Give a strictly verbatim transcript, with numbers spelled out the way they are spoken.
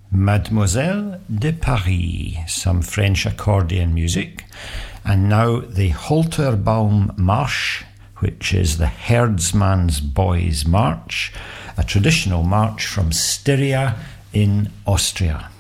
Mademoiselle de Paris, some French accordion music, and now the Holterbaum March, which is the Herdsman's Boys March, a traditional march from Styria in Austria.